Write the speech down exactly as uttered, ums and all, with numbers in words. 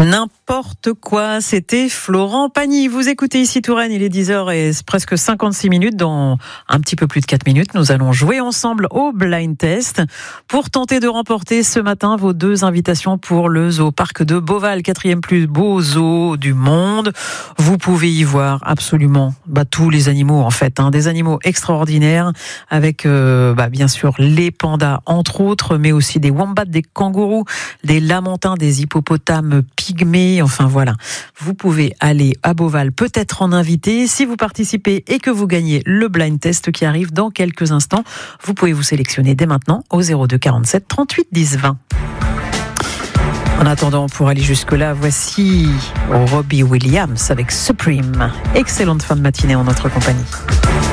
N'importe quoi, c'était Florent Pagny. Vous écoutez ici Touraine, il est dix heures et presque cinquante-six minutes. Dans un petit peu plus de quatre minutes, nous allons jouer ensemble au blind test pour tenter de remporter ce matin vos deux invitations pour le zoo parc de Beauval, quatrième plus beau zoo du monde. Vous pouvez y voir absolument bah, tous les animaux en fait, hein, des animaux extraordinaires avec euh, bah, bien sûr les pandas entre autres, mais aussi des wombats, des kangourous, des lamantins, des hippopotames pygmées, enfin voilà. Vous pouvez aller à Beauval, peut-être en invité. Si vous participez et que vous gagnez le blind test qui arrive dans quelques instants, vous pouvez vous sélectionner dès maintenant au zéro deux quarante-sept trente-huit dix vingt. En attendant, pour aller jusque-là, voici Robbie Williams avec Supreme. Excellente fin de matinée en notre compagnie.